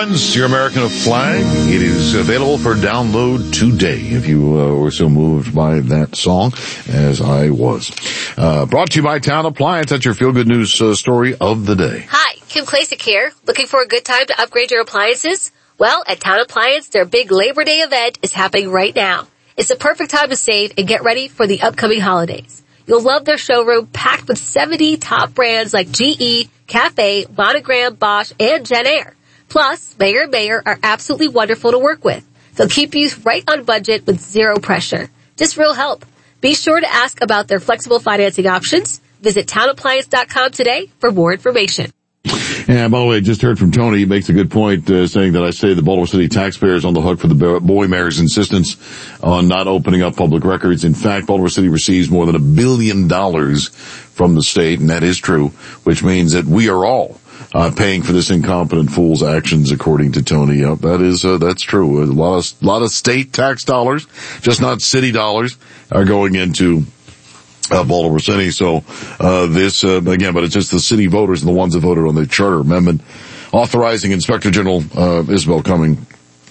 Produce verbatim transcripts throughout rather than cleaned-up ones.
friends, your American flag. It is available for download today if you uh, were so moved by that song as I was. Uh, brought to you by Town Appliance. That's your feel-good news uh, story of the day. Hi, Kim Klasick here. Looking for a good time to upgrade your appliances? Well, at Town Appliance, their big Labor Day event is happening right now. It's the perfect time to save and get ready for the upcoming holidays. You'll love their showroom packed with seventy top brands like G E, Cafe, Monogram, Bosch, and JennAir. Plus, Mayer and Mayer are absolutely wonderful to work with. They'll keep you right on budget with zero pressure. Just real help. Be sure to ask about their flexible financing options. Visit town appliance dot com today for more information. And by the way, just heard from Tony. He makes a good point, uh, saying that I say the Baltimore City taxpayers on the hook for the boy mayor's insistence on not opening up public records. In fact, Baltimore City receives more than a billion dollars from the state, and that is true, which means that we are all uh, paying for this incompetent fool's actions, according to Tony. Yep, that is, uh, that's true. A lot of, lot of state tax dollars, just not city dollars, are going into Uh, Baltimore City. So, uh, this, uh, again, but it's just the city voters and the ones that voted on the charter amendment authorizing Inspector General, uh, Isabel Cumming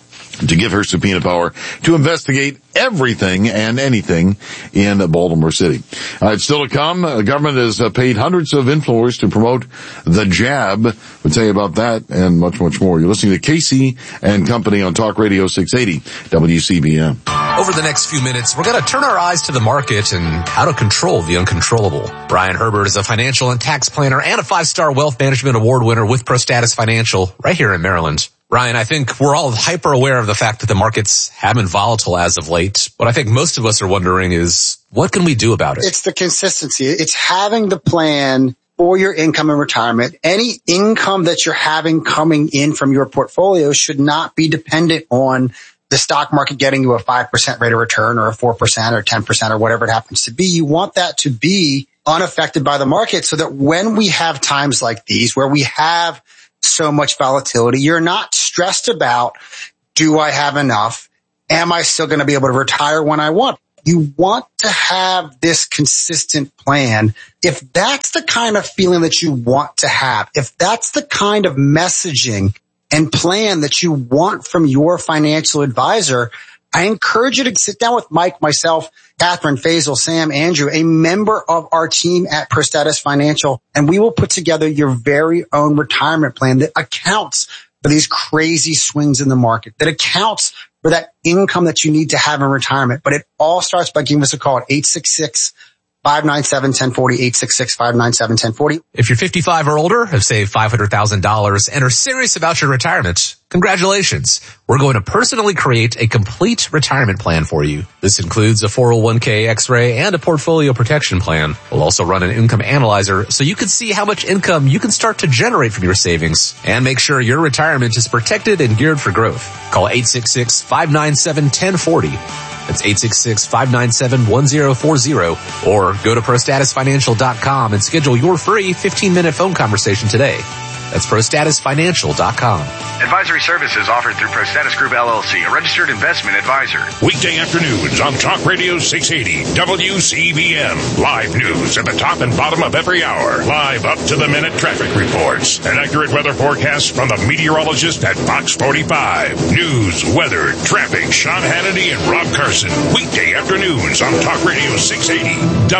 to give her subpoena power to investigate everything and anything in Baltimore City. Uh, it's still to come. The uh, government has uh, paid hundreds of influencers to promote the jab. We'll tell you about that and much, much more. You're listening to Casey and Company on Talk Radio six eighty W C B M. Over the next few minutes, we're going to turn our eyes to the market and how to control the uncontrollable. Brian Herbert is a financial and tax planner and a five-star wealth management award winner with ProStatus Financial right here in Maryland. Ryan, I think we're all hyper aware of the fact that the markets have been volatile as of late. What I think most of us are wondering is, what can we do about it? It's the consistency. It's having the plan for your income and retirement. Any income that you're having coming in from your portfolio should not be dependent on the stock market getting you a five percent rate of return or a four percent or ten percent or whatever it happens to be. You want that to be unaffected by the market so that when we have times like these where we have so much volatility, you're not stressed about, do I have enough? Am I still going to be able to retire when I want? You want to have this consistent plan. If that's the kind of feeling that you want to have, if that's the kind of messaging and plan that you want from your financial advisor, I encourage you to sit down with Mike, myself, Catherine, Faisal, Sam, Andrew, a member of our team at ProStatus Financial, and we will put together your very own retirement plan that accounts for these crazy swings in the market, that accounts for that income that you need to have in retirement. But it all starts by giving us a call at eight six six, five nine seven, one zero four zero, eight six six, five nine seven, one zero four zero. If you're fifty-five or older, have saved five hundred thousand dollars, and are serious about your retirement, congratulations. We're going to personally create a complete retirement plan for you. This includes a four oh one k X-ray and a portfolio protection plan. We'll also run an income analyzer so you can see how much income you can start to generate from your savings and make sure your retirement is protected and geared for growth. Call eight six six, five nine seven, one zero four zero. That's eight six six, five nine seven, one zero four zero, or go to pro status financial dot com and schedule your free fifteen minute phone conversation today. That's pro status financial dot com. Advisory services offered through ProStatus Group L L C, a registered investment advisor. Weekday afternoons on Talk Radio six eighty W C B M. Live news at the top and bottom of every hour. Live up to the minute traffic reports. An accurate weather forecast from the meteorologist at Fox forty-five. News, weather, traffic, Sean Hannity and Rob Carson. Weekday afternoons on Talk Radio six eighty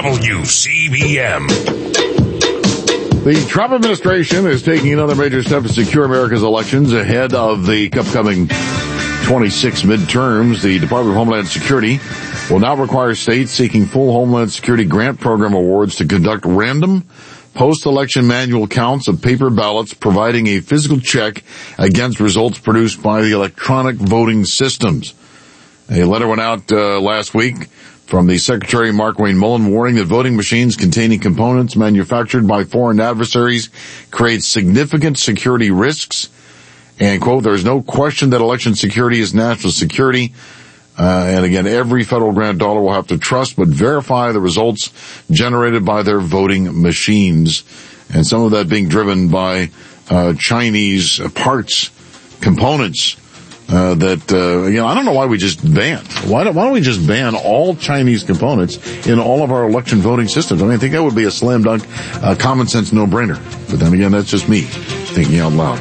W C B M. The Trump administration is taking another major step to secure America's elections ahead of the upcoming twenty-six midterms. The Department of Homeland Security will now require states seeking full Homeland Security grant program awards to conduct random post-election manual counts of paper ballots, providing a physical check against results produced by the electronic voting systems. A letter went out uh, last week from the Secretary Mark Wayne Mullen, warning that voting machines containing components manufactured by foreign adversaries create significant security risks. And, quote, there is no question that election security is national security. Uh, and again, every federal grant dollar will have to trust but verify the results generated by their voting machines. And some of that being driven by uh, Chinese parts, components, Uh, that, uh, you know, I don't know why we just ban. Why don't, why don't we just ban all Chinese components in all of our election voting systems? I mean, I think that would be a slam dunk, uh, common sense no-brainer. But then again, that's just me thinking out loud.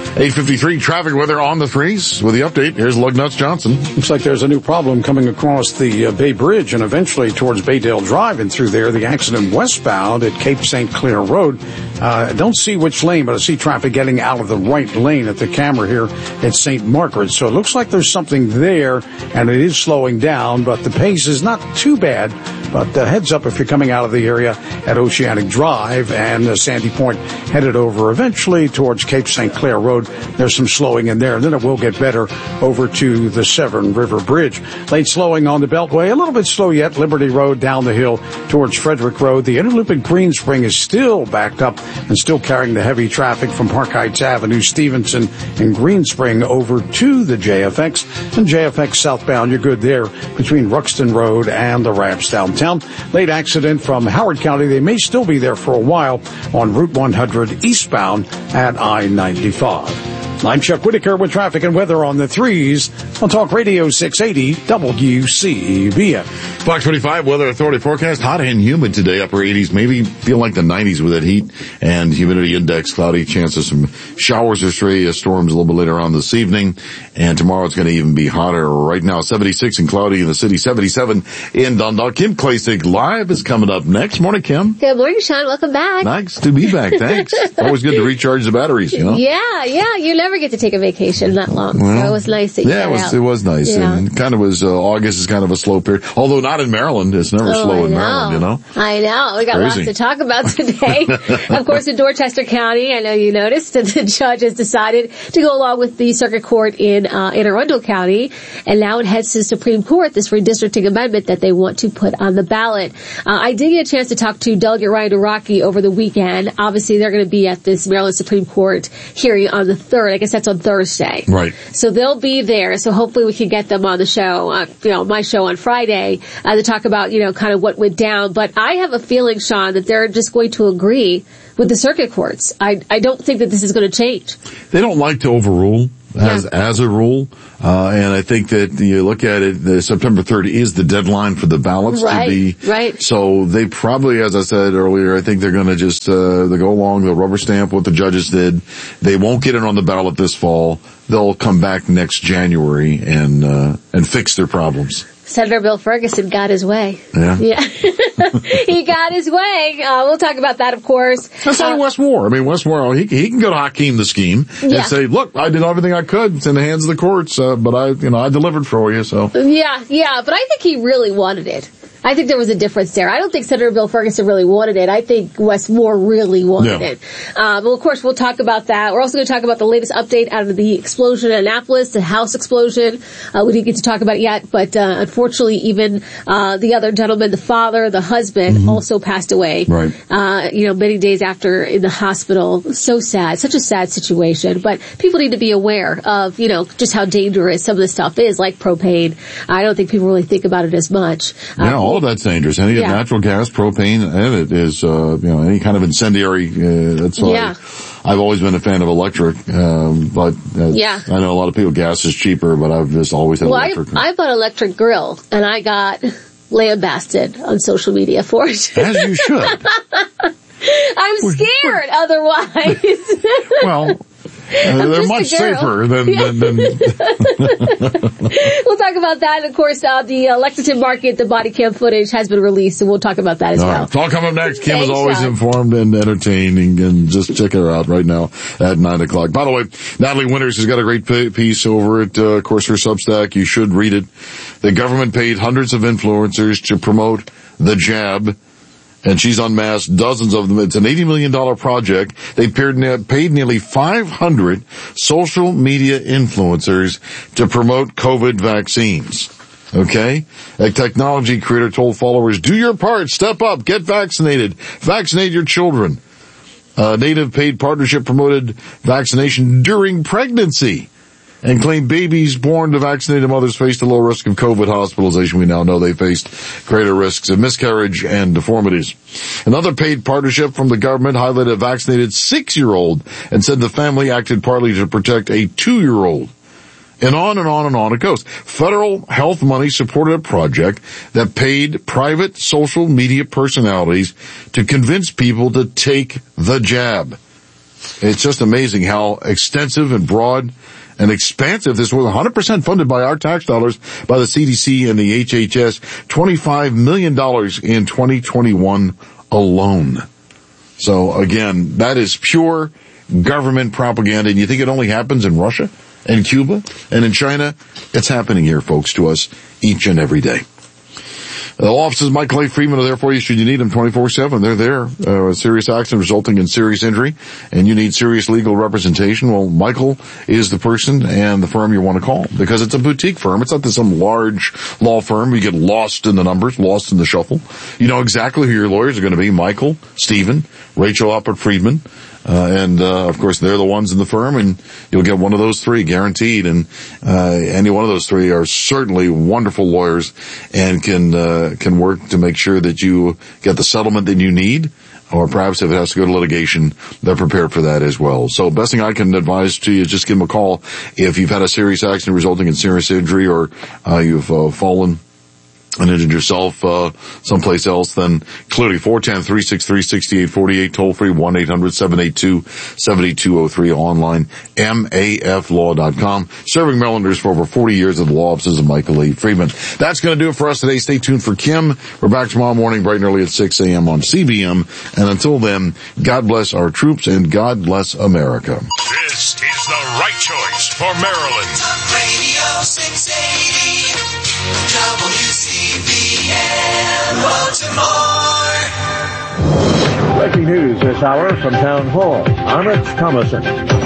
eight fifty-three traffic weather on the threes. With the update, here's Lug Nuts Johnson. Looks like there's a new problem coming across the uh, Bay Bridge and eventually towards Baydale Drive and through there. The accident westbound at Cape Saint Clair Road. Uh, I don't see which lane, but I see traffic getting out of the right lane at the camera here at Saint Margaret. So it looks like there's something there, and it is slowing down, but the pace is not too bad. But uh, heads up if you're coming out of the area at Oceanic Drive and uh, Sandy Point headed over eventually towards Cape Saint Clair Road. There's some slowing in there, and then it will get better over to the Severn River Bridge. Late slowing on the Beltway, a little bit slow yet. Liberty Road down the hill towards Frederick Road. The Interloop at Greenspring is still backed up and still carrying the heavy traffic from Park Heights Avenue, Stevenson, and Greenspring over to the J F X. And J F X southbound, you're good there between Ruxton Road and the ramps downtown. Late accident from Howard County. They may still be there for a while on Route one hundred eastbound at I ninety-five. I'm Chuck Whitaker with traffic and weather on the threes on Talk Radio six eighty W C B M. Fox twenty-five Weather Authority forecast. Hot and humid today, upper eighties, maybe feel like the nineties with that heat and humidity index. Cloudy, chance of some showers or stray storms a little bit later on this evening. And tomorrow it's going to even be hotter. Right now, seventy-six and cloudy in the city, seventy-seven in Dundalk. Kim Klasick live is coming up next. Morning, Kim. Good morning, Sean. Welcome back. Nice to be back. Thanks. Always good to recharge the batteries, you know? Yeah, yeah. You never get to take a vacation that long. Well, so it was nice that you Yeah, it was, out. it was nice. Yeah. And it kind of was, uh, August is kind of a slow period. Although not in Maryland. It's never Oh, slow I in know. Maryland, you know? I know. We got Crazy. lots to talk about today. Of course, in Dorchester County, I know you noticed that the judge has decided to go along with the circuit court in uh, Anne Arundel County, and now it heads to the Supreme Court, this redistricting amendment that they want to put on the ballot. Uh, I did get a chance to talk to Delegate Ryan Araki over the weekend. Obviously, they're going to be at this Maryland Supreme Court hearing on the third. I guess that's on Thursday. Right. So they'll be there. So hopefully we can get them on the show, uh, you know, my show on Friday, uh, to talk about, you know, kind of what went down. But I have a feeling, Sean, that they're just going to agree with the circuit courts. I, I don't think that this is going to change. They don't like to overrule as, Yeah. as a rule. Uh, and I think that you look at it, the September third is the deadline for the ballots Right, to be. right. So they probably, as I said earlier, I think they're going to just, uh, they go along, they'll rubber stamp what the judges did. They won't get it on the ballot this fall. They'll come back next January and, uh, and fix their problems. Senator Bill Ferguson got his way. Yeah. Yeah. He got his way. Uh, we'll talk about that, of course. That's not Uh, Wes Moore. I mean, Wes Moore, he, he can go to Hakeem the scheme Yeah. and say, look, I did everything I could. It's in the hands of the courts, uh, but I, you know, I delivered for you, so. Yeah, yeah, but I think he really wanted it. I think there was a difference there. I don't think Senator Bill Ferguson really wanted it. I think Wes Moore really wanted Yeah. it. Um, well, of course, we'll talk about that. We're also going to talk about the latest update out of the explosion in Annapolis, the house explosion. Uh, we didn't get to talk about it yet, but uh, unfortunately, even uh, the other gentleman, the father, the husband, mm-hmm. also passed away. Right. Uh, you know, many days after in the hospital. So sad, such a sad situation. But people need to be aware of, you know, just how dangerous some of this stuff is, like propane. I don't think people really think about it as much. Yeah, Uh, all of that's dangerous. Any Yeah. natural gas, propane, and it is, uh, you know, any kind of incendiary, uh, that's why Yeah. I've always been a fan of electric, um, but uh, Yeah. I know a lot of people, gas is cheaper, but I've just always had Well, I, electric. I bought an electric grill, and I got lambasted on social media for it. As you should. I'm scared otherwise. Well, uh, they're just much a girl. safer than, than, than We'll talk about that. And of course, uh, the uh, Lexington Market, the body cam footage has been released, and we'll talk about that as all well. right. It's all coming up next. Kim is Thanks, always Sean. informed and entertaining, and just check her out right now at nine o'clock. By the way, Natalie Winters has got a great p- piece over at, uh, of course, her Substack. You should read it. The government paid hundreds of influencers to promote the jab, and she's unmasked dozens of them. It's an eighty million dollars project. They paid, paid nearly five hundred social media influencers to promote COVID vaccines. Okay? A technology creator told followers, do your part, step up, get vaccinated, vaccinate your children. A Native paid partnership promoted vaccination during pregnancy and claimed babies born to vaccinated mothers faced a low risk of COVID hospitalization. We now know they faced greater risks of miscarriage and deformities. Another paid partnership from the government highlighted a vaccinated six-year-old and said the family acted partly to protect a two-year-old. And on and on and on it goes. Federal health money supported a project that paid private social media personalities to convince people to take the jab. It's just amazing how extensive and broad and expansive this was. one hundred percent funded by our tax dollars, by the C D C and the H H S. twenty-five million dollars in twenty twenty-one alone. So again, that is pure government propaganda. And you think it only happens in Russia and Cuba and in China? It's happening here, folks, to us each and every day. The law offices of Michael A. Friedman are there for you should you need them twenty-four seven. They're there. Uh, a serious accident resulting in serious injury, and you need serious legal representation. Well, Michael is the person and the firm you want to call, because it's a boutique firm. It's not some large law firm. You get lost in the numbers, lost in the shuffle. You know exactly who your lawyers are going to be: Michael, Stephen, Rachel Oppert Friedman. Uh, and, uh, of course, they're the ones in the firm, and you'll get one of those three guaranteed. And, uh, any one of those three are certainly wonderful lawyers and can, uh, can work to make sure that you get the settlement that you need. Or perhaps if it has to go to litigation, they're prepared for that as well. So best thing I can advise to you is just give them a call if you've had a serious accident resulting in serious injury, or, uh, you've, uh, fallen and injured yourself uh someplace else. Then clearly four one zero, three six three, six eight four eight, toll free one eight hundred, seven eight two, seven two zero three, online M A F law dot com. Serving Marylanders for over forty years at the law offices of Michael A. Friedman. That's going to do it for us today. Stay tuned for Kim. We're back tomorrow morning bright and early at six a.m. on C B M. And until then, God bless our troops and God bless America. This is the right choice for Maryland. Talk Radio six eighty W C B M Baltimore. Breaking news this hour from Town Hall. Amit Thomason.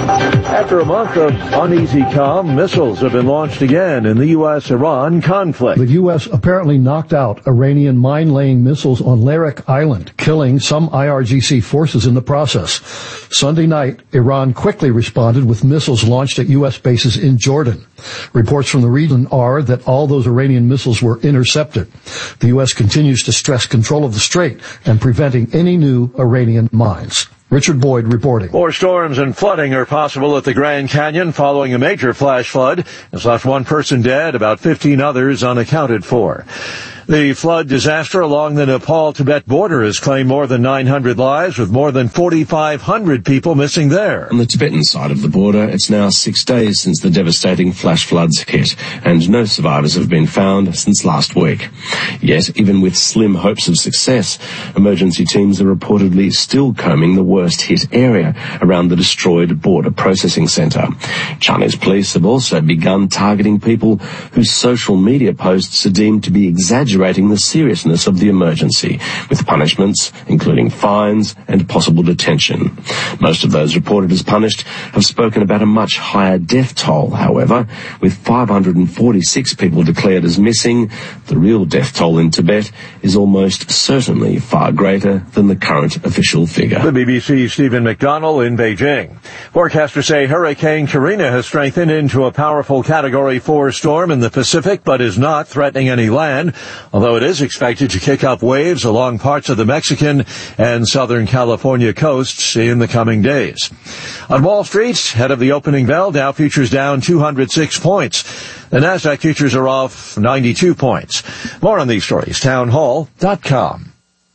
After a month of uneasy calm, missiles have been launched again in the U S Iran conflict. The U S apparently knocked out Iranian mine-laying missiles on Larak Island, killing some I R G C forces in the process. Sunday night, Iran quickly responded with missiles launched at U S bases in Jordan. Reports from the region are that all those Iranian missiles were intercepted. The U S continues to stress control of the strait and preventing any new Iranian mines. Richard Boyd reporting. More storms and flooding are possible at the Grand Canyon following a major flash flood. It's left one person dead, about fifteen others unaccounted for. The flood disaster along the Nepal-Tibet border has claimed more than nine hundred lives, with more than forty-five hundred people missing there. On the Tibetan side of the border, it's now six days since the devastating flash floods hit, and no survivors have been found since last week. Yet, even with slim hopes of success, emergency teams are reportedly still combing the worst-hit area around the destroyed border processing centre. Chinese police have also begun targeting people whose social media posts are deemed to be exaggerating the seriousness of the emergency, with punishments including fines and possible detention. Most of those reported as punished have spoken about a much higher death toll, however, with five hundred forty-six people declared as missing. The real death toll in Tibet is almost certainly far greater than the current official figure. The B B C's Stephen McDonnell in Beijing. Forecasters say Hurricane Karina has strengthened into a powerful Category four storm in the Pacific, but is not threatening any land, although it is expected to kick up waves along parts of the Mexican and Southern California coasts in the coming days. On Wall Street, ahead of the opening bell, Dow futures down two hundred six points. The Nasdaq futures are off ninety-two points. More on these stories, town hall dot com.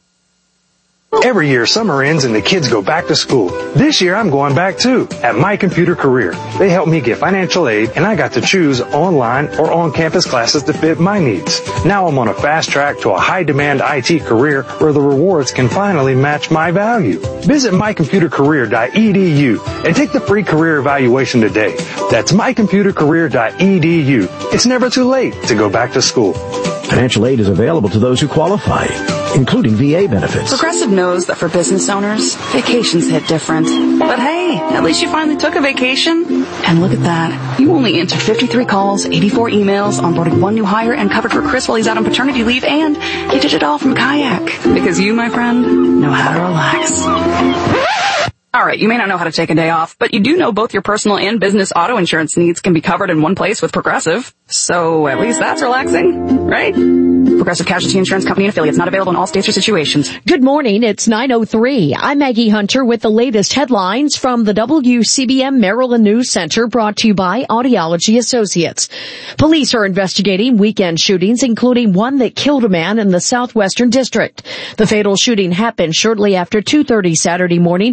Every year, summer ends and the kids go back to school. This year, I'm going back too, at My Computer Career. They helped me get financial aid, and I got to choose online or on-campus classes to fit my needs. Now I'm on a fast track to a high-demand I T career where the rewards can finally match my value. Visit my computer career dot e d u and take the free career evaluation today. That's my computer career dot e d u. It's never too late to go back to school. Financial aid is available to those who qualify, including V A benefits. Progressive knows that for business owners, vacations hit different. But hey, at least you finally took a vacation. And look at that. You only entered fifty-three calls, eighty-four emails, onboarded one new hire, and covered for Chris while he's out on paternity leave, and you did it all from Kayak. Because you, my friend, know how to relax. Alright, you may not know how to take a day off, but you do know both your personal and business auto insurance needs can be covered in one place with Progressive. So at least that's relaxing, right? Progressive Casualty Insurance Company and affiliates, not available in all states or situations. Good morning, it's nine oh three. I'm Maggie Hunter with the latest headlines from the W C B M Maryland News Center, brought to you by Audiology Associates. Police are investigating weekend shootings, including one that killed a man in the Southwestern District. The fatal shooting happened shortly after two thirty Saturday morning in the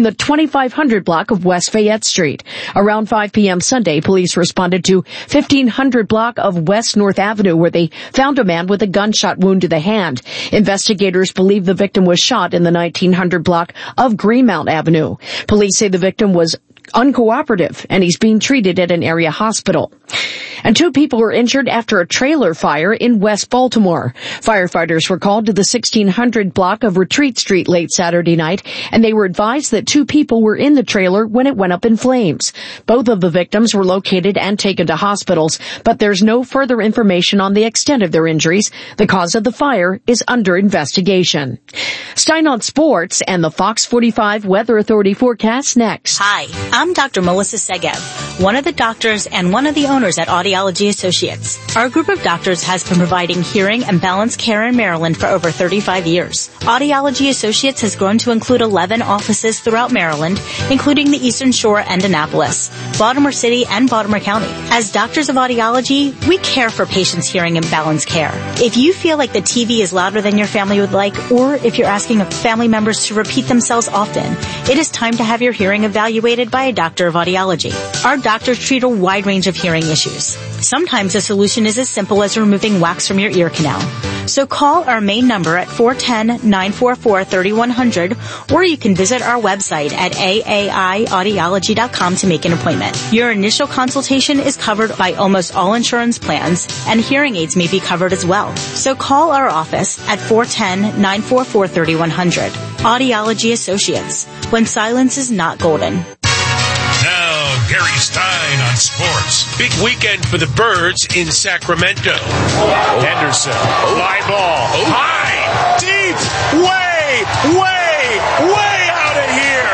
the twenty-five hundred block of West Fayette Street. Around five p.m. Sunday, police responded to fifteen hundred block of West North Avenue, where they found a man with a gunshot wound to the hand. Investigators believe the victim was shot in the nineteen hundred block of Greenmount Avenue. Police say the victim was uncooperative, and he's being treated at an area hospital. And two people were injured after a trailer fire in West Baltimore. Firefighters were called to the sixteen hundred block of Retreat Street late Saturday night, and they were advised that two people were in the trailer when it went up in flames. Both of the victims were located and taken to hospitals, but there's no further information on the extent of their injuries. The cause of the fire is under investigation. Stein on Sports and the Fox forty-five Weather Authority forecast next. Hi, I'm Doctor Melissa Segev, one of the doctors and one of the owners at Audiology Associates. Our group of doctors has been providing hearing and balance care in Maryland for over thirty-five years. Audiology Associates has grown to include eleven offices throughout Maryland, including the Eastern Shore and Annapolis, Baltimore City, and Baltimore County. As doctors of audiology, we care for patients' hearing and balance care. If you feel like the T V is louder than your family would like, or if you're asking family members to repeat themselves often, it is time to have your hearing evaluated by a doctor of audiology. Our doctors treat a wide range of hearing issues. Sometimes the solution is as simple as removing wax from your ear canal. So call our main number at four one zero, nine four four, three one zero zero, or you can visit our website at A A I audiology dot com to make an appointment. Your initial consultation is covered by almost all insurance plans, and hearing aids may be covered as well. So call our office at four one zero, nine four four, three one zero zero. Audiology Associates, when silence is not golden. Now, Gary Stein on sports. Big weekend for the Birds in Sacramento. Oh. Henderson, oh. fly ball, oh. high, deep, way, way, way out of here.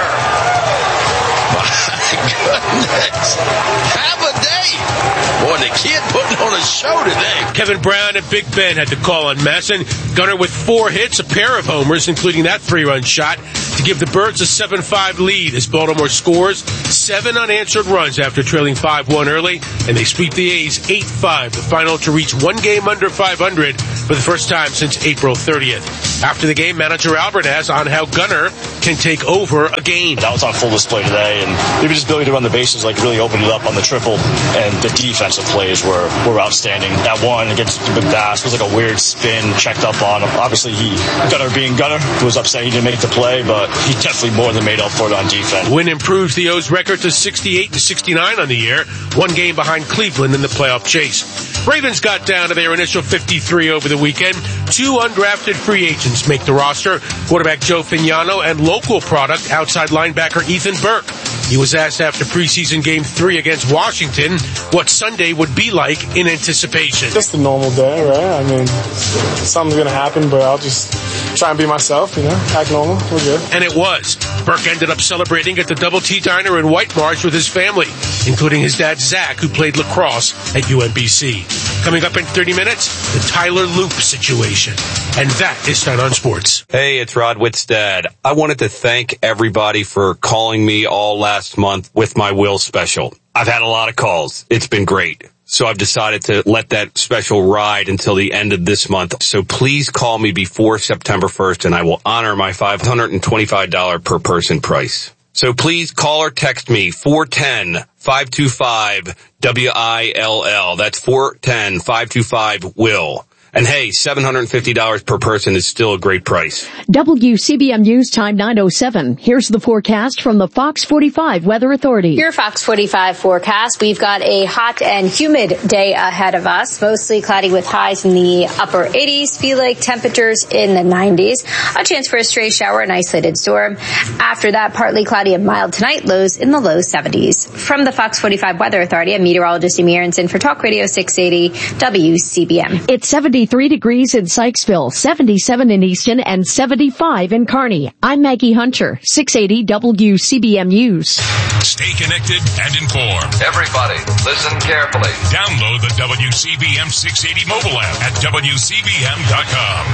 My goodness. Have a day. Boy, the kid putting on a show today. Kevin Brown and Big Ben had the call on Masson. Gunner with four hits, a pair of homers, including that three-run shot, to give the Birds a seven five lead as Baltimore scores seven unanswered runs after trailing five one early, and they sweep the A's eight five, the final to reach one game under five hundred for the first time since April thirtieth. After the game, manager Albert asked on how Gunner can take over a game. That was on full display today, and maybe just ability to run the bases like really opened it up on the triple, and the defensive plays were, were outstanding. That one against the Big Bass was like a weird spin, checked up on him. Obviously, he, Gunner being Gunner, was upset he didn't make the play, but he definitely more than made up for it on defense. Win improves the O's record to sixty-eight to sixty-nine on the year, one game behind Cleveland in the playoff chase. Ravens got down to their initial fifty-three over the weekend. Two undrafted free agents make the roster, quarterback Joe Fignano and local product outside linebacker Ethan Burke. He was asked after preseason game three against Washington what Sunday would be like in anticipation. Just a normal day, right? I mean, something's going to happen, but I'll just try and be myself, you know, act normal. We're good. And it was. Burke ended up celebrating at the Double T Diner in White Marsh with his family, including his dad, Zach, who played lacrosse at U M B C. Coming up in thirty minutes, the Tyler Loop situation. And that is Stein on Sports. Hey, it's Rod Whitstad. I wanted to thank everybody for calling me all last month with my will special. I've had a lot of calls. It's been great. So I've decided to let that special ride until the end of this month. So please call me before September first, and I will honor my five hundred twenty-five dollars per person price. So please call or text me, four one zero, five two five, W I L L. That's four one zero, five two five, W I L L. And hey, seven hundred fifty dollars per person is still a great price. W C B M News Time nine oh seven. Here's the forecast from the Fox forty-five Weather Authority. Your Fox forty-five forecast. We've got a hot and humid day ahead of us. Mostly cloudy with highs in the upper eighties. Feel like temperatures in the nineties. A chance for a stray shower, an isolated storm. After that, partly cloudy and mild tonight. Lows in the low seventies. From the Fox forty-five Weather Authority, I'm meteorologist Amy Aronson for Talk Radio six eighty W C B M. It's seventy-three degrees in Sykesville, seventy-seven in Easton, and seventy-five in Kearney. I'm Maggie Hunter, six eighty W C B M News. Stay connected and informed. Everybody, listen carefully. Download the W C B M six eighty mobile app at W C B M dot com.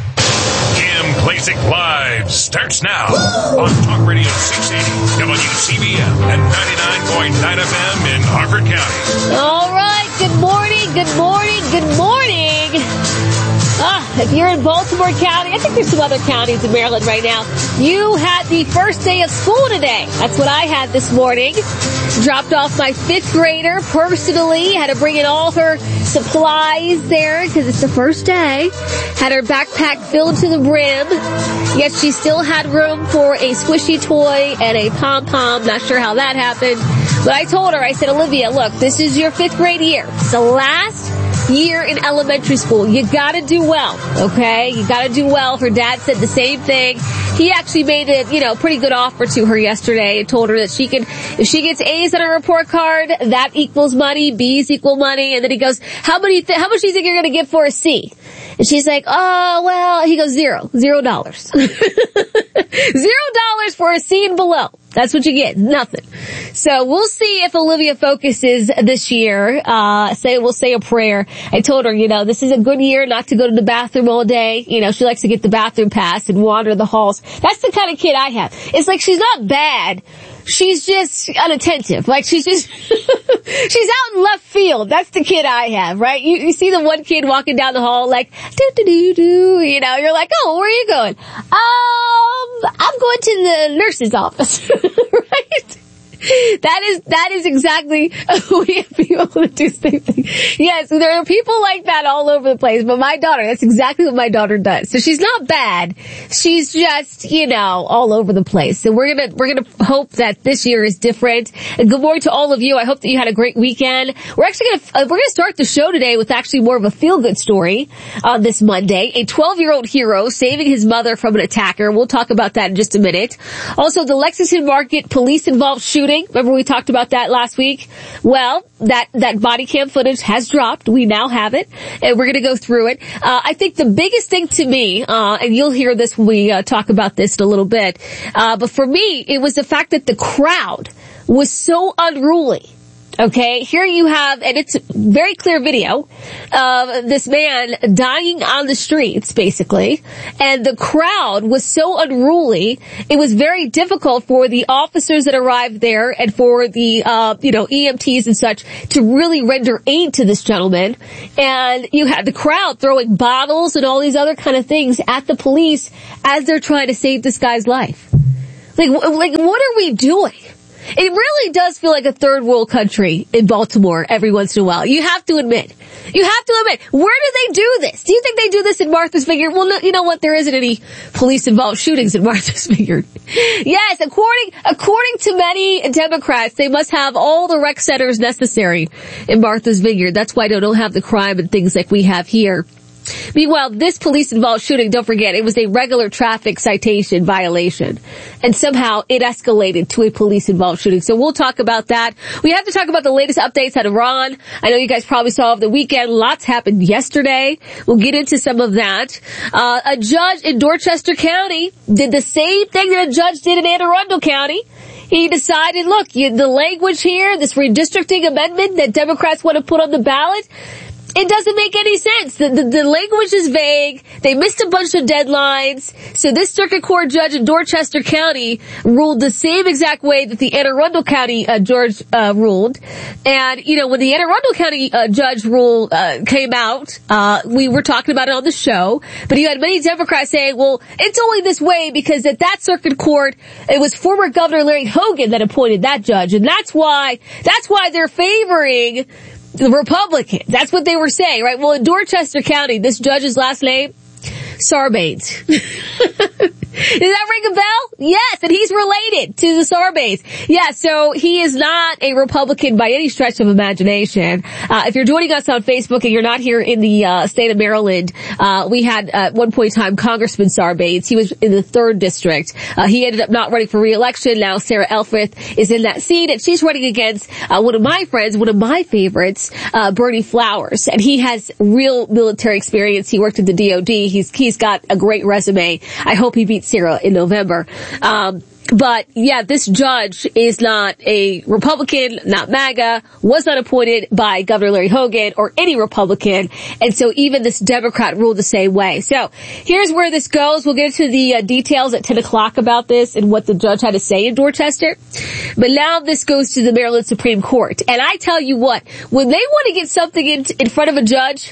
Jim Klacik Live starts now on Talk Radio six eighty W C B M and ninety-nine point nine F M in Harford County. All right. Good morning. Good morning. Good morning. Ah, if you're in Baltimore County, I think there's some other counties in Maryland right now, you had the first day of school today. That's what I had this morning. Dropped off my fifth grader personally. Had to bring in all her supplies there because it's the first day. Had her backpack filled to the brim. Yet she still had room for a squishy toy and a pom-pom. Not sure how that happened. But I told her, I said, Olivia, look, this is your fifth grade year. It's the last year in elementary school. You gotta do well, okay? You gotta do well. Her dad said the same thing. He actually made a, you know, pretty good offer to her yesterday and told her that she could, if she gets A's on her report card, that equals money, B's equal money. And then he goes, how many, th- how much do you think you're gonna get for a C? And she's like, oh, well, he goes, zero, zero dollars. Zero dollars for a C and below. That's what you get. Nothing. So we'll see if Olivia focuses this year. Uh, say, we'll say a prayer. I told her, you know, this is a good year not to go to the bathroom all day. You know, she likes to get the bathroom pass and wander the halls. That's the kind of kid I have. It's like she's not bad. She's just unattentive. Like she's just, she's out in left field. That's the kid I have, right? You, you see the one kid walking down the hall like, do do do do, you know, you're like, oh, where are you going? Um, I'm going to the nurse's office, right? That is, that is exactly, we have people that do the same thing. Yes, there are people like that all over the place, but my daughter, that's exactly what my daughter does. So she's not bad. She's just, you know, all over the place. So we're gonna, we're gonna hope that this year is different. And good morning to all of you. I hope that you had a great weekend. We're actually gonna, uh, we're gonna start the show today with actually more of a feel-good story on this Monday. A twelve-year-old hero saving his mother from an attacker. We'll talk about that in just a minute. Also, the Lexington Market police-involved shooting. Remember we talked about that last week? Well, that, that body cam footage has dropped. We now have it, and we're gonna go through it. Uh, I think the biggest thing to me, uh, and you'll hear this when we uh, talk about this in a little bit, uh, but for me, it was the fact that the crowd was so unruly. Okay, here you have, and it's very clear video of this man dying on the streets, basically, and the crowd was so unruly, it was very difficult for the officers that arrived there and for the, uh, you know, E M Ts and such to really render aid to this gentleman. And you had the crowd throwing bottles and all these other kind of things at the police as they're trying to save this guy's life. Like, like, what are we doing? It really does feel like a third world country in Baltimore every once in a while. You have to admit. You have to admit. Where do they do this? Do you think they do this in Martha's Vineyard? Well, no, you know what? There isn't any police-involved shootings in Martha's Vineyard. Yes, according, according to many Democrats, they must have all the rec centers necessary in Martha's Vineyard. That's why they don't have the crime and things like we have here. Meanwhile, this police-involved shooting, don't forget, it was a regular traffic citation violation. And somehow it escalated to a police-involved shooting. So we'll talk about that. We have to talk about the latest updates out of Iran. I know you guys probably saw over the weekend. Lots happened yesterday. We'll get into some of that. Uh, a judge in Dorchester County did the same thing that a judge did in Anne Arundel County. He decided, look, you, the language here, this redistricting amendment that Democrats want to put on the ballot, it doesn't make any sense. The, the, the language is vague. They missed a bunch of deadlines. So this circuit court judge in Dorchester County ruled the same exact way that the Anne Arundel County uh, judge uh, ruled. And, you know, when the Anne Arundel County uh, judge rule uh, came out, uh, we were talking about it on the show. But you had many Democrats saying, well, it's only this way because at that circuit court, it was former Governor Larry Hogan that appointed that judge. And that's why, that's why they're favoring the Republicans. That's what they were saying, right? Well, in Dorchester County, this judge's last name, Sarbanes. Does that ring a bell? Yes, and he's related to the Sarbanes. Yeah, so he is not a Republican by any stretch of imagination. Uh, if you're joining us on Facebook and you're not here in the uh, state of Maryland, uh, we had at one point in time Congressman Sarbanes. He was in the third district. Uh, he ended up not running for re-election. Now Sarah Elfreth is in that seat, and she's running against uh, one of my friends, one of my favorites, uh, Bernie Flowers. And he has real military experience. He worked at the D O D. He's he's got a great resume. I hope he beats Sarah in November. Um, but yeah, this judge is not a Republican, not MAGA, was not appointed by Governor Larry Hogan or any Republican. And so even this Democrat ruled the same way. So here's where this goes. We'll get into the uh, details at ten o'clock about this and what the judge had to say in Dorchester. But now this goes to the Maryland Supreme Court. And I tell you what, when they want to get something in, in front of a judge,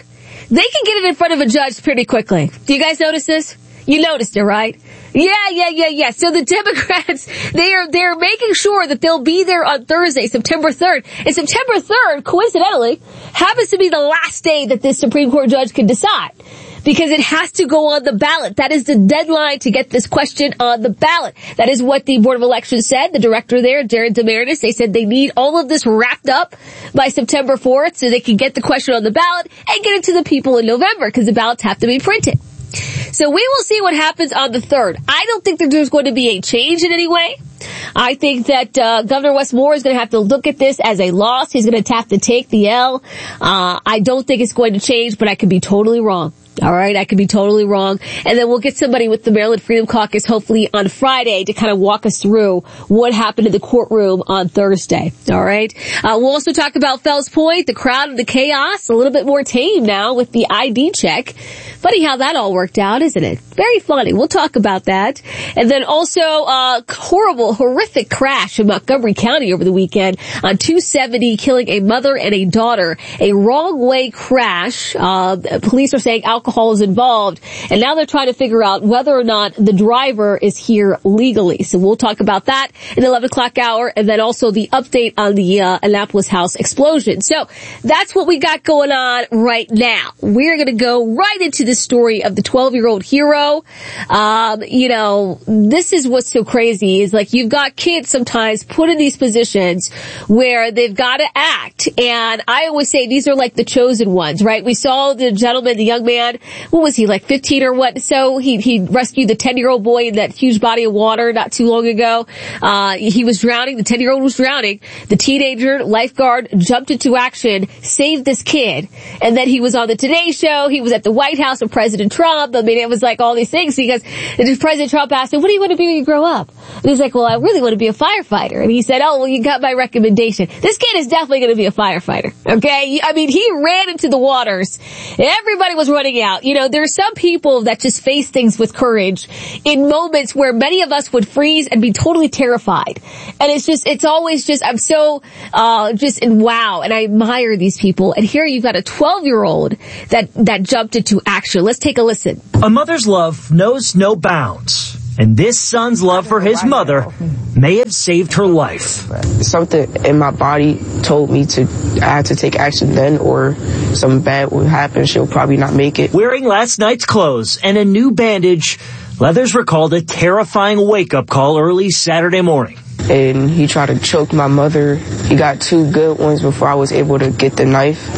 they can get it in front of a judge pretty quickly. Do you guys notice this? You noticed it, right? Yeah, yeah, yeah, yeah. So the Democrats, they are, they're making sure that they'll be there on Thursday, September third. And September third, coincidentally, happens to be the last day that this Supreme Court judge can decide. Because it has to go on the ballot. That is the deadline to get this question on the ballot. That is what the Board of Elections said. The director there, Jared Demaritis, they said they need all of this wrapped up by September fourth so they can get the question on the ballot and get it to the people in November because the ballots have to be printed. So we will see what happens on the third. I don't think that there's going to be a change in any way. I think that uh, Governor Wes Moore is going to have to look at this as a loss. He's going to have to take the L. Uh, I don't think it's going to change, but I could be totally wrong. All right, I could be totally wrong. And then we'll get somebody with the Maryland Freedom Caucus hopefully on Friday to kind of walk us through what happened in the courtroom on Thursday. All right. Uh, we'll also talk about Fells Point, the crowd and the chaos, a little bit more tame now with the I D check. Funny how that all worked out, isn't it? Very funny. We'll talk about that. And then also a horrible, horrific crash in Montgomery County over the weekend on two seventy, killing a mother and a daughter. A wrong way crash. Uh, police are saying alcohol is involved, and now they're trying to figure out whether or not the driver is here legally. So we'll talk about that in the eleven o'clock hour, and then also the update on the uh, Annapolis House explosion. So that's what we got going on right now. We're going to go right into the story of the twelve-year-old hero. Um, you know, this is what's so crazy is like you've got kids sometimes put in these positions where they've got to act, and I always say these are like the chosen ones, right? We saw the gentleman, the young man, what was he, like fifteen or what? So he, he rescued the ten-year-old boy in that huge body of water not too long ago. Uh, he was drowning. The ten-year-old was drowning. The teenager lifeguard jumped into action, saved this kid. And then he was on the Today Show. He was at the White House with President Trump. I mean, it was like all these things because President Trump asked him, what do you want to be when you grow up? And he's like, well, I really want to be a firefighter. And he said, oh, well, you got my recommendation. This kid is definitely going to be a firefighter. Okay. I mean, he ran into the waters. Everybody was running out. You know, there are some people that just face things with courage in moments where many of us would freeze and be totally terrified. And it's just, it's always just, I'm so, uh, just in wow. And I admire these people. And here you've got a twelve-year-old that, that jumped into action. Let's take a listen. A mother's love knows no bounds. And this son's love for his mother may have saved her life. Something in my body told me to I had to take action then, or something bad would happen. She'll probably not make it. Wearing last night's clothes and a new bandage, Leathers recalled a terrifying wake-up call early Saturday morning. And he tried to choke my mother. He got two good ones before I was able to get the knife.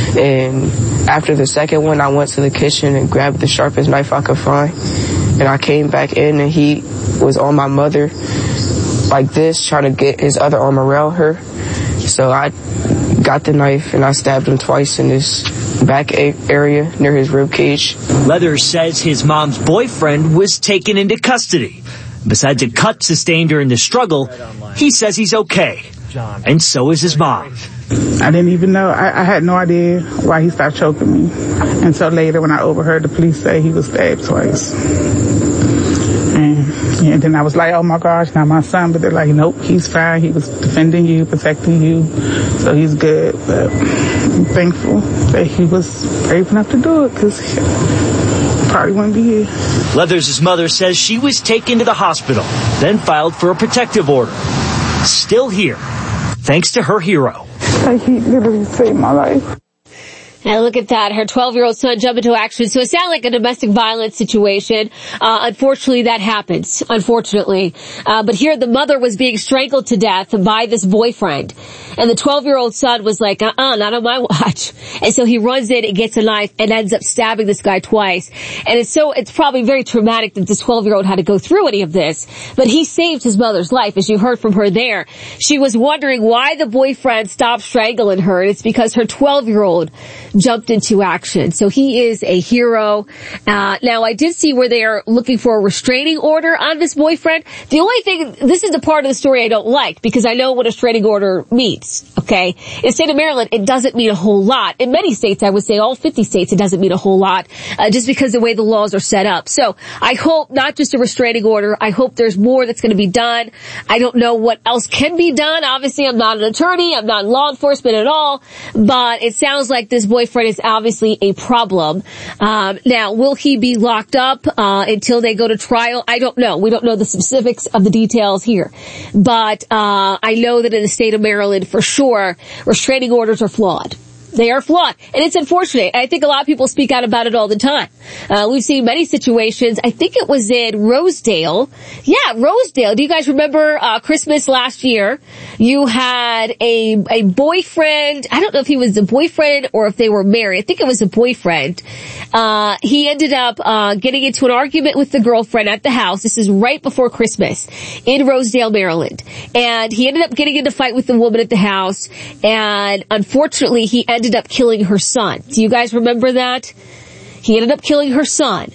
And after the second one, I went to the kitchen and grabbed the sharpest knife I could find. And I came back in, and he was on my mother like this, trying to get his other arm around her. So I got the knife, and I stabbed him twice in his back area near his rib cage. Leathers says his mom's boyfriend was taken into custody. Besides a cut sustained during the struggle, he says he's okay. And so is his mom. I didn't even know. I, I had no idea why he stopped choking me. And so later when I overheard the police say he was stabbed twice. And, and then I was like, oh my gosh, not my son. But they're like, nope, he's fine. He was defending you, protecting you. So he's good. But I'm thankful that he was brave enough to do it because he probably wouldn't be here. Leathers' mother says she was taken to the hospital, then filed for a protective order. Still here, thanks to her hero. Like, he literally saved my life. And look at that, her twelve-year-old son jumped into action. So it sounded like a domestic violence situation. Uh, unfortunately, that happens. Unfortunately. Uh, but here the mother was being strangled to death by this boyfriend. And the twelve-year-old son was like, uh-uh, not on my watch. And so he runs in and gets a knife and ends up stabbing this guy twice. And it's so, it's probably very traumatic that this twelve-year-old had to go through any of this. But he saved his mother's life, as you heard from her there. She was wondering why the boyfriend stopped strangling her. And it's because her twelve-year-old jumped into action. So he is a hero. Uh, now I did see where they are looking for a restraining order on this boyfriend. The only thing, this is the part of the story I don't like because I know what a restraining order means. Okay. In the state of Maryland, it doesn't mean a whole lot. In many states, I would say all fifty states, it doesn't mean a whole lot, uh, just because the way the laws are set up. So I hope not just a restraining order. I hope there's more that's going to be done. I don't know what else can be done. Obviously, I'm not an attorney. I'm not in law enforcement at all, but it sounds like this boy boyfriend is obviously a problem. Um, now, will he be locked up uh, until they go to trial? I don't know. We don't know the specifics of the details here. But uh, I know that in the state of Maryland, for sure, restraining orders are flawed. They are flawed. And it's unfortunate. I think a lot of people speak out about it all the time. Uh, we've seen many situations. I think it was in Rosedale. Yeah, Rosedale. Do you guys remember, uh, Christmas last year? You had a, a boyfriend. I don't know if he was the boyfriend or if they were married. I think it was a boyfriend. Uh, he ended up, uh, getting into an argument with the girlfriend at the house. This is right before Christmas in Rosedale, Maryland. And he ended up getting in a fight with the woman at the house. And unfortunately, he ended ended up killing her son. Do you guys remember that? He ended up killing her son.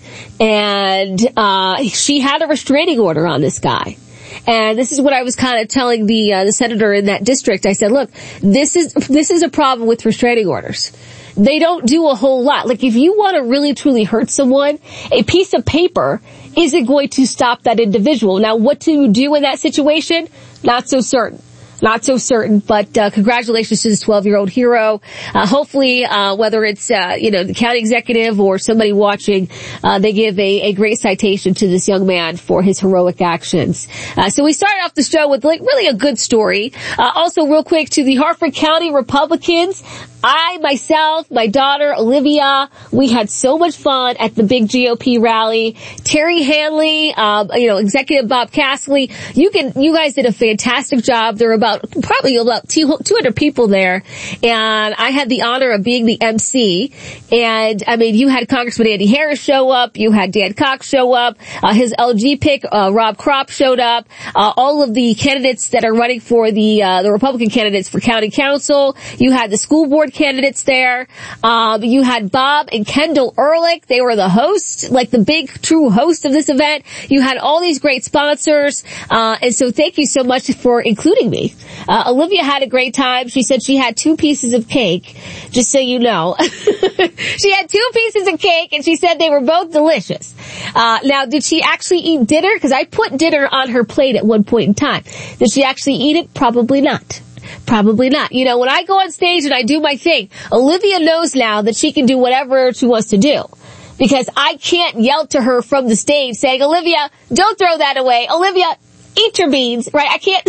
And uh she had a restraining order on this guy. And this is what I was kind of telling the uh, the senator in that district. I said, look, this is this is a problem with restraining orders. They don't do a whole lot. Like, if you want to really truly hurt someone, a piece of paper isn't going to stop that individual. Now, what to do in that situation? Not so certain. Not so certain, but uh, congratulations to this twelve-year-old hero. Uh, hopefully, uh, whether it's, uh, you know, the county executive or somebody watching, uh, they give a, a great citation to this young man for his heroic actions. Uh, so we started off the show with, like, really a good story. Uh, also, real quick, to the Harford County Republicans, I, myself, my daughter, Olivia, we had so much fun at the big G O P rally. Terry Hanley, um, you know, Executive Bob Castley, you can, you guys did a fantastic job. There were about, probably about two hundred people there. And I had the honor of being the M C. And, I mean, you had Congressman Andy Harris show up. You had Dan Cox show up. Uh, his L G pick, uh, Rob Kropp showed up. Uh, all of the candidates that are running for the, uh, the Republican candidates for county council. You had the school board candidates there. Um, you had Bob and Kendall Ehrlich. They were the hosts, like the big true host of this event. You had all these great sponsors. Uh, and so thank you so much for including me. Uh, Olivia had a great time. She said she had two pieces of cake, just so you know. She had two pieces of cake and she said they were both delicious. Uh, now, did she actually eat dinner? Because I put dinner on her plate at one point in time. Did she actually eat it? Probably not. Probably not. You know, when I go on stage and I do my thing, Olivia knows now that she can do whatever she wants to do. Because I can't yell to her from the stage saying, Olivia, don't throw that away. Olivia, eat your beans, right? I can't,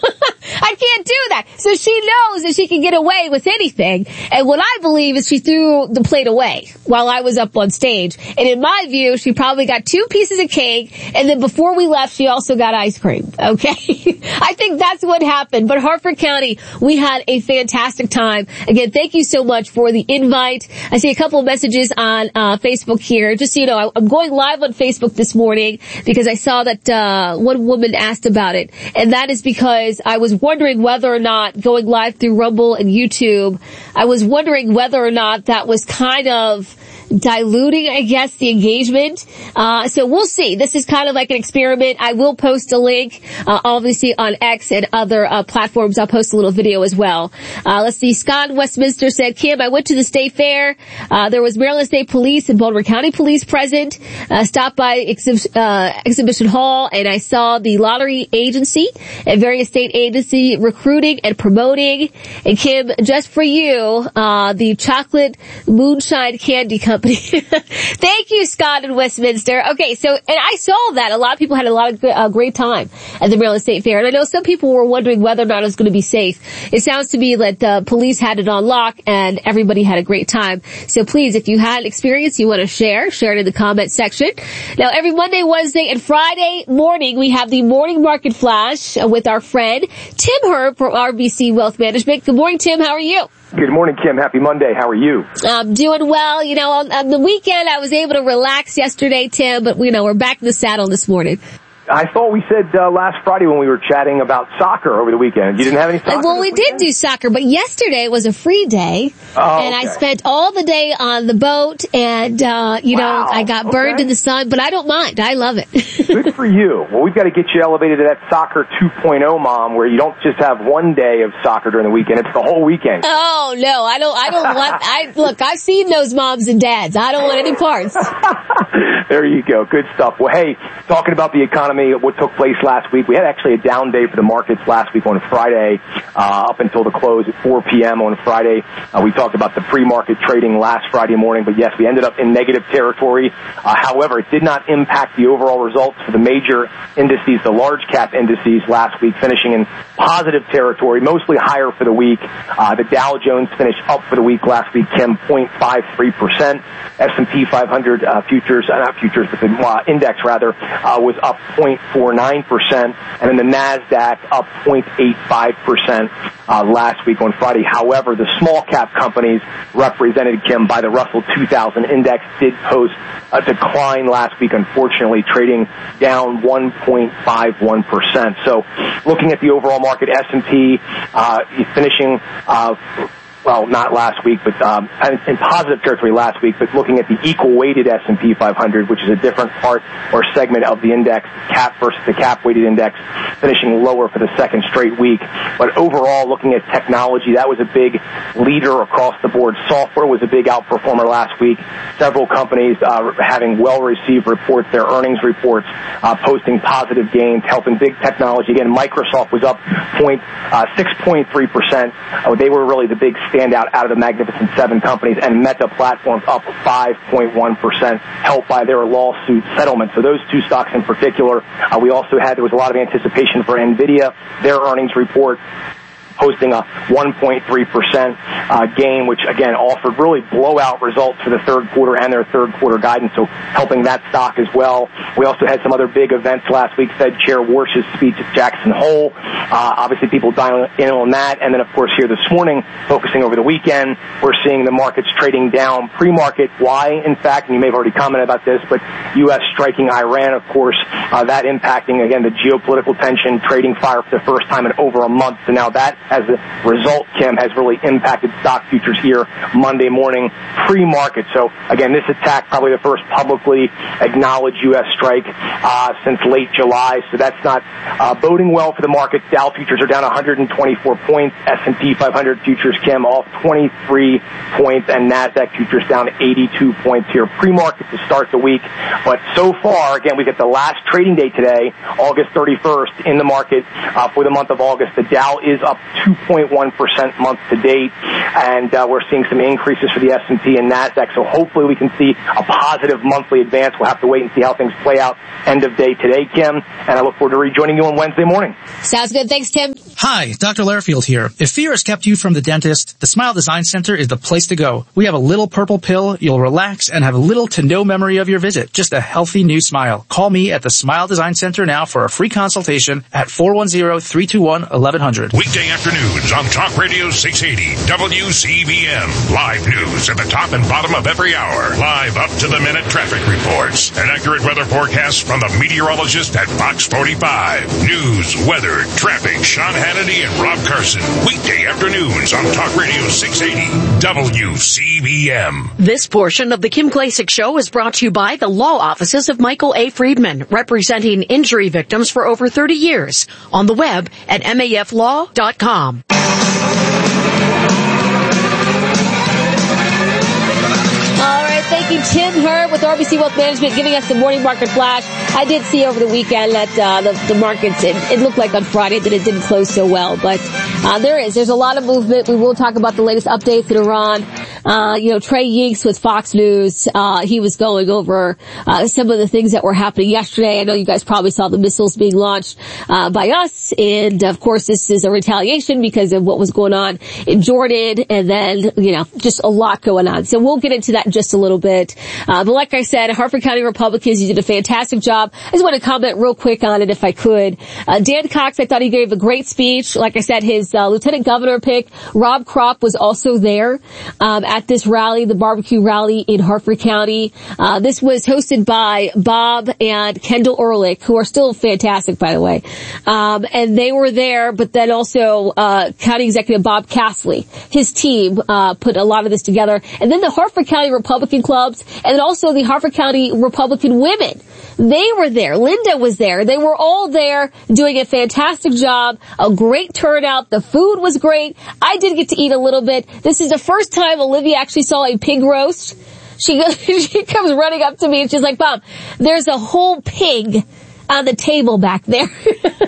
I can't do that. So she knows that she can get away with anything. And what I believe is she threw the plate away while I was up on stage. And in my view, she probably got two pieces of cake. And then before we left, she also got ice cream. Okay. I think that's what happened. But Harford County, we had a fantastic time. Again, thank you so much for the invite. I see a couple of messages on, uh, Facebook here. Just so you know, I, I'm going live on Facebook this morning because I saw that, uh, one woman asked about it. And that is because I was wondering whether or not going live through Rumble and YouTube, I was wondering whether or not that was kind of diluting, I guess, the engagement. Uh, so we'll see. This is kind of like an experiment. I will post a link, uh, obviously on X and other, uh, platforms. I'll post a little video as well. Uh, let's see. Scott in Westminster said, Kim, I went to the state fair. Uh, there was Maryland State Police and Baltimore County Police present. Uh, stopped by exhib- uh, Exhibition Hall and I saw the lottery agency and various state agency recruiting and promoting. And Kim, just for you, uh, the chocolate moonshine candy company. Thank you, Scott in Westminster. Okay, so, and I saw that. A lot of people had a lot of uh, great time at the Maryland State Fair. And I know some people were wondering whether or not it was going to be safe. It sounds to me that the police had it on lock and everybody had a great time. So please, if you had an experience you want to share, share it in the comment section. Now, every Monday, Wednesday, and Friday morning, we have the Morning Market Flash with our friend Tim Herb from R B C Wealth Management. Good morning, Tim. How are you? Good morning, Kim. Happy Monday. How are you? I'm doing well. You know, on, on the weekend, I was able to relax yesterday, Tim, but, you know, we're back in the saddle this morning. I thought we said uh, last Friday when we were chatting about soccer over the weekend. You didn't have any soccer? Well, we weekend? did do soccer, but yesterday was a free day. Oh, and okay. I spent all the day on the boat and, uh, you wow. know, I got burned okay. in the sun, but I don't mind. I love it. Good for you. Well, we've got to get you elevated to that soccer two point oh, Mom, where you don't just have one day of soccer during the weekend. It's the whole weekend. Oh, no. I don't, I don't want, I, look, I've seen those moms and dads. I don't want any parts. There you go. Good stuff. Well, hey, talking about the economy, what took place last week, we had actually a down day for the markets last week on Friday, uh, up until the close at four p.m. on Friday. Uh, we talked talked about the pre-market trading last Friday morning, but yes, we ended up in negative territory. Uh, however, it did not impact the overall results for the major indices, the large cap indices last week, finishing in positive territory, mostly higher for the week. Uh, the Dow Jones finished up for the week last week, Kim, zero point five three percent. S and P five hundred uh, futures, uh, not futures, but the uh, index rather, uh, was up zero point four nine percent, and then the NASDAQ up zero point eight five percent uh, last week on Friday. However, the small cap companies represented, Kim, by the Russell two thousand index did post a decline last week, unfortunately, trading down one point five one percent. So looking at the overall market, S and P uh, finishing uh well, not last week, but um, in positive territory last week, but looking at the equal-weighted S and P five hundred, which is a different part or segment of the index, cap versus the cap-weighted index, finishing lower for the second straight week. But overall, looking at technology, that was a big leader across the board. Software was a big outperformer last week. Several companies uh, having well-received reports, their earnings reports, uh, posting positive gains, helping big technology. Again, Microsoft was up point, uh, six point three percent. Uh, they were really the big standout out of the Magnificent Seven companies, and Meta Platforms up five point one percent, helped by their lawsuit settlement. So those two stocks in particular. Uh, we also had, there was a lot of anticipation for NVIDIA, their earnings report, posting a one point three percent uh, gain, which again offered really blowout results for the third quarter and their third quarter guidance, so helping that stock as well. We also had some other big events last week. Fed Chair Warsh's speech at Jackson Hole. Uh, obviously people dialing in on that. And then of course here this morning, focusing over the weekend, we're seeing the markets trading down pre-market. Why, in fact, and you may have already commented about this, but U S striking Iran, of course, uh, that impacting, again, the geopolitical tension, trading fire for the first time in over a month. So now that, as a result, Kim, has really impacted stock futures here Monday morning pre-market. So again, this attack, probably the first publicly acknowledged U S strike uh, since late July. So that's not uh, boding well for the market. Dow futures are down one hundred twenty-four points. S and P five hundred futures, Kim, off twenty-three points, and NASDAQ futures down eighty-two points here pre-market to start the week. But so far, again, we get the last trading day today, August thirty-first, in the market uh, for the month of August. The Dow is up two point one percent month to date, and uh, we're seeing some increases for the S and P and NASDAQ. So hopefully we can see a positive monthly advance. We'll have to wait and see how things play out end of day today, Kim, and I look forward to rejoining you on Wednesday morning. Sounds good. Thanks, Tim. Hi, Doctor Lairfield here. If fear has kept you from the dentist, the Smile Design Center is the place to go. We have a little purple pill. You'll relax and have little to no memory of your visit. Just a healthy new smile. Call me at the Smile Design Center now for a free consultation at four one zero, three two one, eleven hundred. Weekday afternoons on Talk Radio six eighty W C B M. Live news at the top and bottom of every hour. Live up to the minute traffic reports. An accurate weather forecast from the meteorologist at Fox forty-five. News, weather, traffic. Sean Hannity and Rob Carson. Weekday afternoons on Talk Radio six eighty W C B M. This portion of the Kim Klacik Show is brought to you by the law offices of Michael A. Friedman, representing injury victims for over thirty years. On the web at M A F law dot com. Thank you, Tim Herb with R B C Wealth Management, giving us the morning market flash. I did see over the weekend that uh, the, the markets, it, it looked like on Friday that it didn't close so well. But uh, there is. There's a lot of movement. We will talk about the latest updates in Iran. Uh, you know, Trey Yeeks with Fox News, uh, he was going over uh, some of the things that were happening yesterday. I know you guys probably saw the missiles being launched uh, by us. And, of course, this is a retaliation because of what was going on in Jordan. And then, you know, just a lot going on. So we'll get into that in just a little bit. Uh, but like I said, Harford County Republicans, you did a fantastic job. I just want to comment real quick on it if I could. Uh, Dan Cox, I thought he gave a great speech. Like I said, his uh, lieutenant governor pick, Rob Kropp, was also there um, at this rally, the barbecue rally in Harford County. Uh, this was hosted by Bob and Kendall Ehrlich, who are still fantastic, by the way. Um, and they were there, but then also uh, County Executive Bob Castley, his team, uh, put a lot of this together. And then the Harford County Republican clubs, and then also the Harford County Republican women. They were there. Linda was there. They were all there doing a fantastic job. A great turnout. The food was great. I did get to eat a little bit. This is the first time Olivia actually saw a pig roast. She goes, she comes running up to me and she's like, Mom, there's a whole pig on the table back there.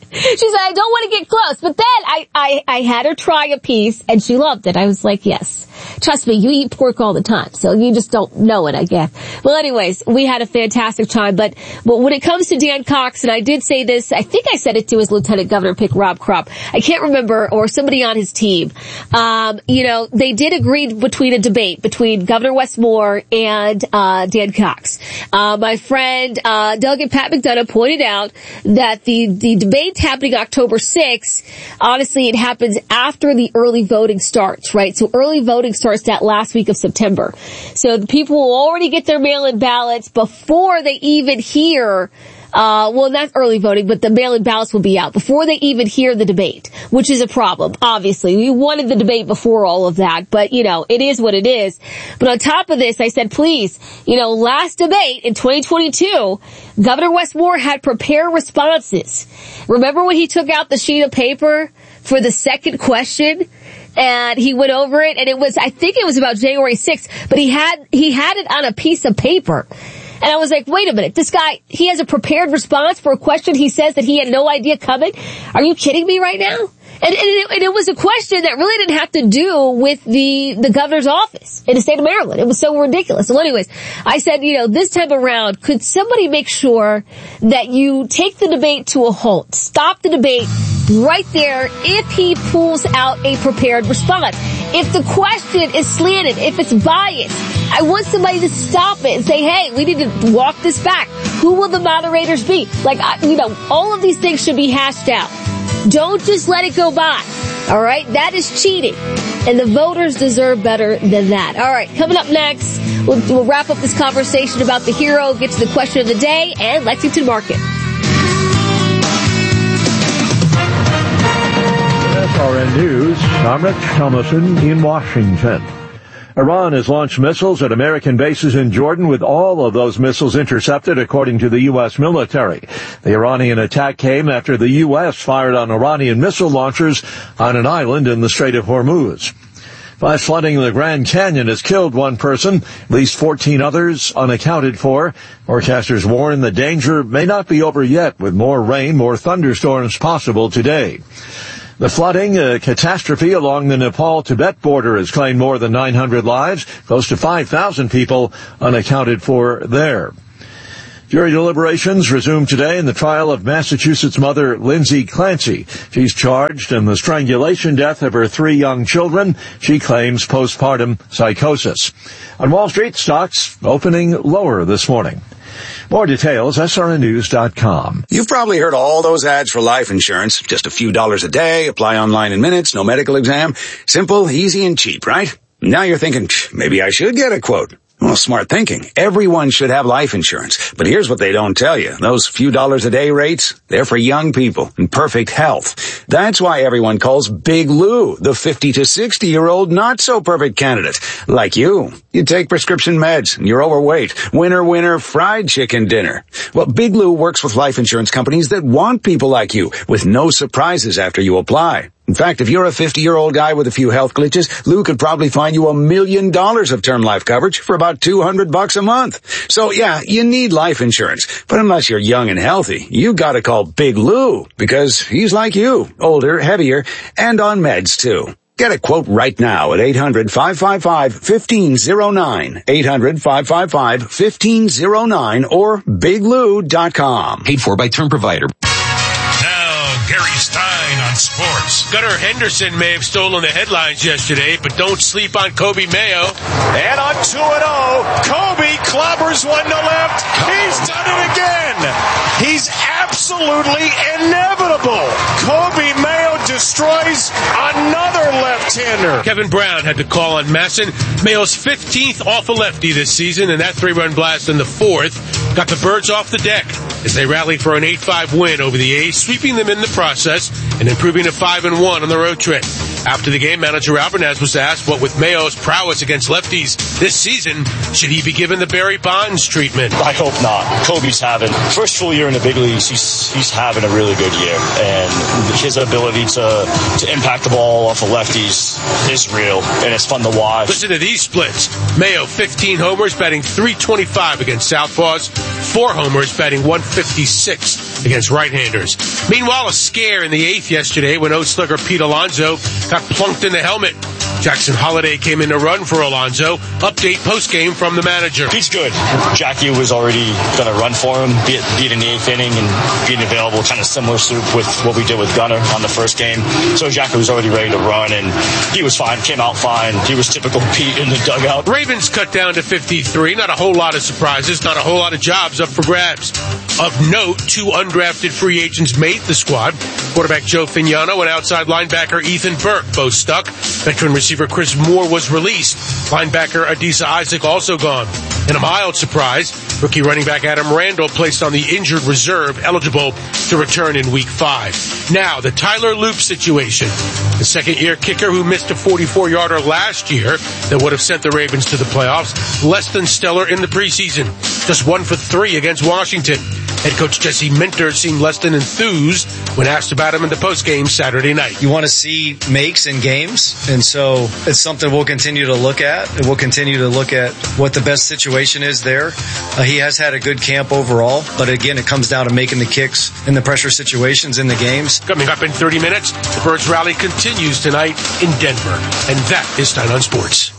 She said, I don't want to get close. But then I, I, I had her try a piece, and she loved it. I was like, yes. Trust me, you eat pork all the time, so you just don't know it, I guess. Well, anyways, we had a fantastic time. But, but when it comes to Dan Cox, and I did say this, I think I said it to his Lieutenant Governor pick, Rob Krupp. I can't remember, or somebody on his team. Um, you know, they did agree between a debate between Governor Wes Moore and uh Dan Cox. Uh, my friend uh Doug and Pat McDonough pointed out that the, the debate happening October sixth, honestly, it happens after the early voting starts, right? So early voting starts that last week of September. So the people will already get their mail-in ballots before they even hear Uh, well, not early voting, but the mail-in ballots will be out before they even hear the debate, which is a problem, obviously. We wanted the debate before all of that, but, you know, it is what it is. But on top of this, I said, please, you know, last debate in twenty twenty-two, Governor Wes Moore had prepared responses. Remember when he took out the sheet of paper for the second question? And he went over it, and it was, I think it was about January sixth, but he had, he had it on a piece of paper. And I was like, wait a minute, this guy, he has a prepared response for a question he says that he had no idea coming? Are you kidding me right now? And, and, it, and it was a question that really didn't have to do with the, the governor's office in the state of Maryland. It was so ridiculous. So anyways, I said, you know, this time around, could somebody make sure that you take the debate to a halt? Stop the debate right there if he pulls out a prepared response. If the question is slanted, if it's biased, I want somebody to stop it and say, hey, we need to walk this back. Who will the moderators be? Like, you know, all of these things should be hashed out. Don't just let it go by. All right? That is cheating. And the voters deserve better than that. All right. Coming up next, we'll, we'll wrap up this conversation about the hero, get to the question of the day, and Lexington Market. S R N News, I'm Rich Thomason in Washington. Iran has launched missiles at American bases in Jordan, with all of those missiles intercepted, according to the U S military. The Iranian attack came after the U S fired on Iranian missile launchers on an island in the Strait of Hormuz. Flash flooding in the Grand Canyon has killed one person, at least fourteen others unaccounted for. Forecasters warn the danger may not be over yet, with more rain, more thunderstorms possible today. The flooding, a catastrophe along the Nepal-Tibet border, has claimed more than nine hundred lives, close to five thousand people unaccounted for there. Jury deliberations resume today in the trial of Massachusetts mother Lindsay Clancy. She's charged in the strangulation death of her three young children. She claims postpartum psychosis. On Wall Street, stocks opening lower this morning. More details, S R N news dot com. You've probably heard all those ads for life insurance. Just a few dollars a day, apply online in minutes, no medical exam. Simple, easy, and cheap, right? Now you're thinking, maybe I should get a quote. Well, smart thinking. Everyone should have life insurance. But here's what they don't tell you. Those few dollars a day rates, they're for young people in perfect health. That's why everyone calls Big Lou the fifty to sixty year old not so perfect candidate. Like you. You take prescription meds and you're overweight. Winner, winner, fried chicken dinner. Well, Big Lou works with life insurance companies that want people like you, with no surprises after you apply. In fact, if you're a fifty-year-old guy with a few health glitches, Lou could probably find you a million dollars of term life coverage for about two hundred bucks a month. So yeah, you need life insurance. But unless you're young and healthy, you gotta call Big Lou, because he's like you, older, heavier, and on meds too. Get a quote right now at eight hundred, five five five, one five zero nine, eight hundred, five five five, one five zero nine, or big lou dot com. Paid for by Term Provider. Gary Stein on sports. Gunnar Henderson may have stolen the headlines yesterday, but don't sleep on Kobe Mayo. And on two and oh, Kobe clobbers one to left. He's done it again. He's absolutely inevitable. Kobe Mayo destroys another left-hander. Kevin Brown had to call on Masson. Mayo's fifteenth off a lefty this season, and that three-run blast in the fourth got the Birds off the deck as they rallied for an eight five win over the A's, sweeping them in the process and improving to five and one on the road trip. After the game, manager Albanez was asked what with Mayo's prowess against lefties this season, should he be given the Barry Bonds treatment? I hope not. Kobe's having, first full year in the big leagues, he's he's having a really good year. And his ability to, to impact the ball off of lefties is real, and it's fun to watch. Listen to these splits. Mayo, fifteen homers, batting three twenty-five against southpaws, four homers, batting one fifty-six against right-handers. Meanwhile, a scare in the eighth yesterday when O-slugger Pete Alonso got plunked in the helmet. Jackson Holiday came in to run for Alonso. Update post-game from the manager. He's good. Jackie was already going to run for him, be it, be it in the eighth inning and being available, kind of similar soup with what we did with Gunnar on the first game. So Jackie was already ready to run, and he was fine, came out fine. He was typical Pete in the dugout. Ravens cut down to fifty-three. Not a whole lot of surprises, not a whole lot of jobs up for grabs. Of note, two undrafted free agents made the squad. Quarterback Joe Fignano and outside linebacker Ethan Burke both stuck. Veteran receiver Chris Moore was released. Linebacker Adisa Isaac also gone. In a mild surprise, rookie running back Adam Randall placed on the injured reserve, eligible to return in week five. Now, the Tyler Loop situation. The second-year kicker who missed a forty-four-yarder last year that would have sent the Ravens to the playoffs, less than stellar in the preseason. Just one for three against Washington. Head coach Jesse Minter seemed less than enthused when asked about him in the postgame Saturday night. You want to see makes in games, and so it's something we'll continue to look at. And we'll continue to look at what the best situation is there. Uh, he has had a good camp overall, but again, it comes down to making the kicks in the pressure situations in the games. Coming up in thirty minutes, the Birds rally continues tonight in Denver, and that is Stein on Sports.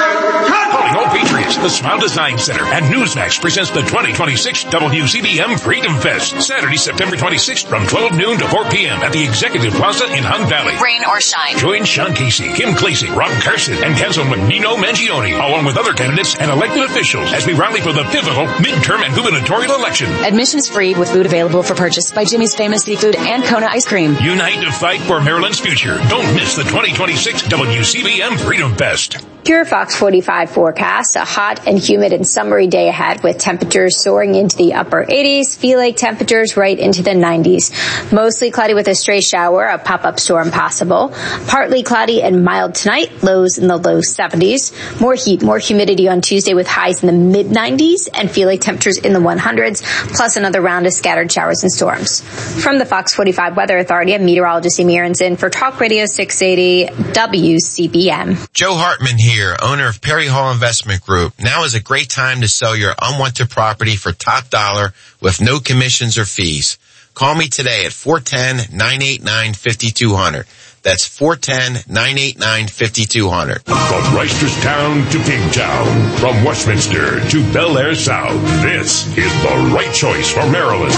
Calling all Patriots, the Smile Design Center and Newsmax presents the twenty twenty-six W C B M Freedom Fest, Saturday, September twenty-sixth from twelve noon to four p.m. at the Executive Plaza in Hunt Valley. Rain or shine. Join Sean Casey, Kim Clasey, Rob Carson, and Councilman Nino Mangione, along with other candidates and elected officials as we rally for the pivotal midterm and gubernatorial election. Admission is free with food available for purchase by Jimmy's Famous Seafood and Kona Ice Cream. Unite to fight for Maryland's future. Don't miss the twenty twenty-six W C B M Freedom Fest. Your Fox forty-five forecast, a hot and humid and summery day ahead with temperatures soaring into the upper eighties, feel like temperatures right into the nineties. Mostly cloudy with a stray shower, a pop-up storm possible. Partly cloudy and mild tonight, lows in the low seventies. More heat, more humidity on Tuesday with highs in the mid nineties and feel like temperatures in the hundreds, plus another round of scattered showers and storms. From the Fox forty-five Weather Authority, I'm meteorologist Amy Aronson for Talk Radio six eighty W C B M. Joe Hartman here, owner of Perry Hall Investment Group. Now is a great time to sell your unwanted property for top dollar with no commissions or fees. Call me today at four one zero, nine eight nine, five two zero zero. That's four one zero, nine eight nine, five two zero zero. From Reisterstown to Pigtown, from Westminster to Bel Air South, this is the right choice for Maryland.